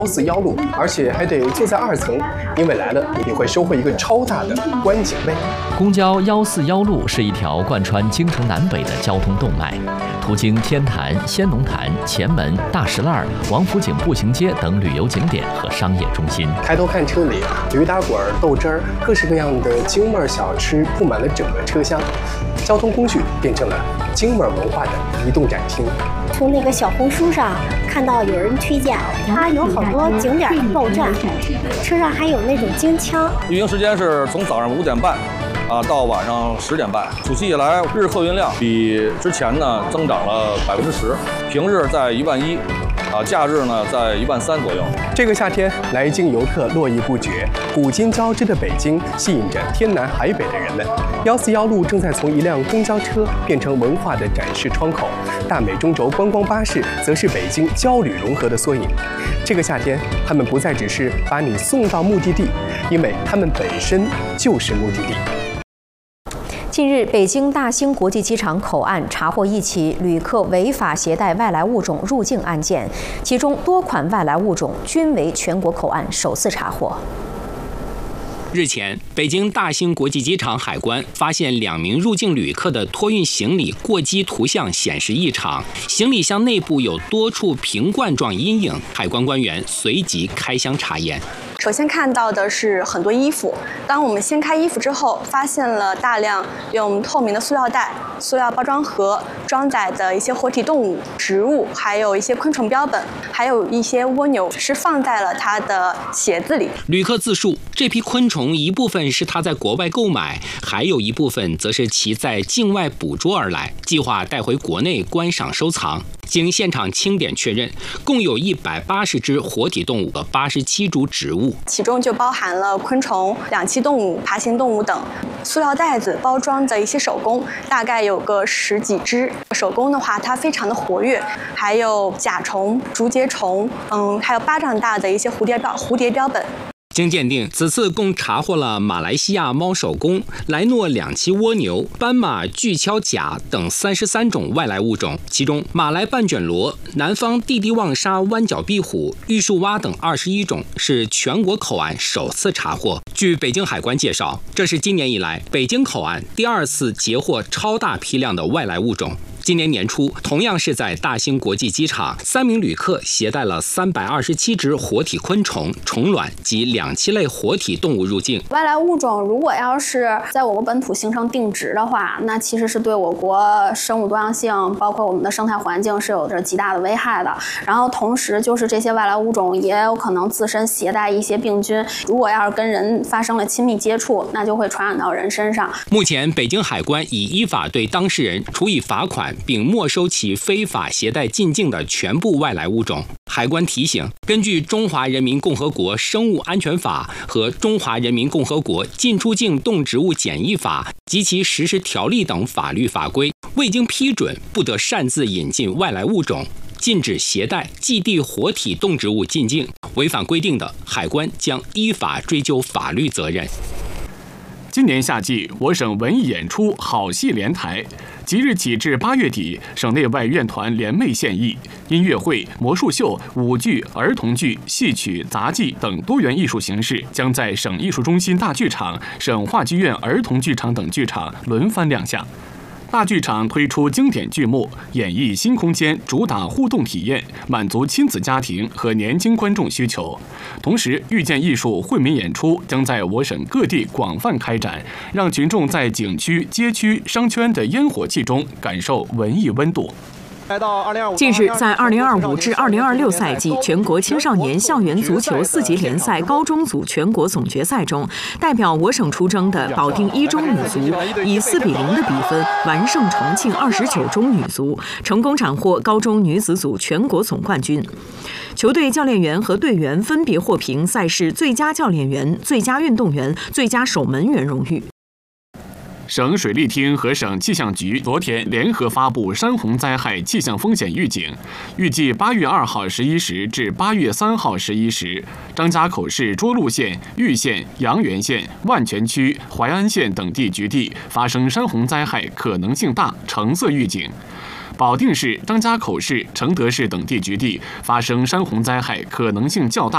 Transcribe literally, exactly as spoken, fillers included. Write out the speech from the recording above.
幺四幺路，而且还得坐在二层，因为来了你会收获一个超大的观景位。 公交幺四幺路是一条贯穿京城南北的交通动脉，途经天坛、先农坛、前门、大石栏、王府井步行街等旅游景点和商业中心。 抬头看车里，驴打滚、豆汁儿，各式各样的京味小吃布满了整个车厢，交通工具变成了京味文化的移动展厅。 从那个小红书上看到有人推荐，它有好多景点的报站，车上还有那种京腔。 运营时间是从早上五点半啊到晚上十点半。暑期以来，日客运量比之前呢增长了百分之十，平日在一万一。啊，假日呢在一万三左右。 这个夏天，来京游客络绎不绝，古今交织的北京吸引着天南海北的人们。幺四幺路正在从一辆公交车变成文化的展示窗口，大美中轴观光巴士则是北京交旅融合的缩影。这个夏天，他们不再只是把你送到目的地，因为他们本身就是目的地。 近日，北京大兴国际机场口岸查获一起旅客违法携带外来物种入境案件，其中多款外来物种均为全国口岸首次查获。 日前，北京大兴国际机场海关发现两名入境旅客的托运行李过机图像显示异常，行李箱内部有多处瓶罐状阴影，海关官员随即开箱查验。 首先看到的是很多衣服，当我们掀开衣服之后，发现了大量用透明的塑料袋、塑料包装盒装载的一些活体动物、植物，还有一些昆虫标本，还有一些蜗牛是放在了他的鞋子里。 旅客自述，这批昆虫一部分是他在国外购买，还有一部分则是其在境外捕捉而来，计划带回国内观赏收藏。经现场清点确认，共有一百八十只活体动物和八十七株植物， 其中就包含了昆虫、两栖动物、爬行动物等。塑料袋子包装的一些手工，大概有个十几只。手工的话，它非常的活跃，还有甲虫、竹节虫，嗯，还有巴掌大的一些蝴蝶标蝴蝶标本。 经鉴定，此次共查获了马来西亚猫手工、莱诺两栖蜗牛、斑马巨锹甲等三十三种外来物种，其中马来半卷螺、南方地地望沙弯角壁虎、玉树蛙等二十一种是全国口岸首次查获。据北京海关介绍，这是今年以来北京口岸第二次截获超大批量的外来物种。今年年初，同样是在大兴国际机场，三名旅客携带了三百二十七只活体昆虫、虫卵及两栖类活体动物入境。 外来物种如果要是在我国本土形成定植的话，那其实是对我国生物多样性，包括我们的生态环境是有着极大的危害的。然后同时就是这些外来物种也有可能自身携带一些病菌，如果要是跟人发生了亲密接触，那就会传染到人身上。 目前，北京海关已依法对当事人处以罚款，并没收其非法携带进境的全部外来物种。海关提醒，根据《中华人民共和国生物安全法》和《中华人民共和国进出境动植物检疫法》及其实施条例等法律法规，未经批准不得擅自引进外来物种，禁止携带寄递活体动植物进境，违反规定的，海关将依法追究法律责任。 今年夏季，我省文艺演出好戏连台，即日起至八月底，省内外院团联袂献艺，音乐会、魔术秀、舞剧、儿童剧、戏曲、杂技等多元艺术形式将在省艺术中心大剧场、省话剧院儿童剧场等剧场轮番亮相。大剧场推出经典剧目，演绎新空间，主打互动体验，满足亲子家庭和年轻观众需求。同时，遇见艺术惠民演出将在我省各地广泛开展，让群众在景区、街区、商圈的烟火气中感受文艺温度。 近日，在二零二五至二零二六赛季全国青少年校园足球四级联赛高中组全国总决赛中，代表我省出征的保定一中女足以四比零的比分完胜重庆二十九中女足，成功斩获高中女子组全国总冠军。球队教练员和队员分别获评赛事最佳教练员、最佳运动员、最佳守门员荣誉。 省水利厅和省气象局昨天联合发布山洪灾害气象风险预警，预计八月二号十一时至八月三号十一时，张家口市涿鹿县、玉县、阳原县、万泉区、淮安县等地局地发生山洪灾害可能性大，橙色预警。保定市、张家口市、承德市等地局地发生山洪灾害可能性较大。